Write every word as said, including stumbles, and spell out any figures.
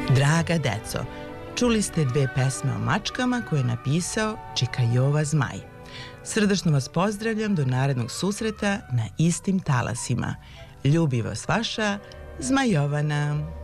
Draga deco, čuli ste dve pesme o mačkama koje je napisao Čika Jova Zmaj. Srdačno vas pozdravljam do narednog susreta na istim talasima. Ljubi vas vaša Zmajovana.